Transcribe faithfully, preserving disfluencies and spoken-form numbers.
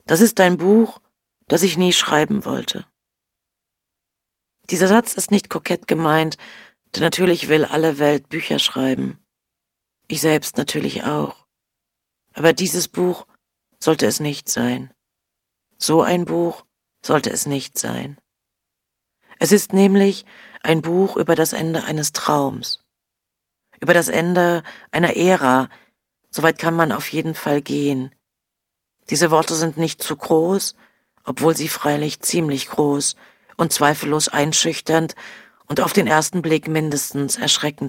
Das ist ein Buch, das ich nie schreiben wollte. Dieser Satz ist nicht kokett gemeint, denn natürlich will alle Welt Bücher schreiben. Ich selbst natürlich auch. Aber dieses Buch sollte es nicht sein. So ein Buch sollte es nicht sein. Es ist nämlich ein Buch über das Ende eines Traums. Über das Ende einer Ära. Soweit kann man auf jeden Fall gehen. Diese Worte sind nicht zu groß, obwohl sie freilich ziemlich groß und zweifellos einschüchternd und auf den ersten Blick mindestens erschreckend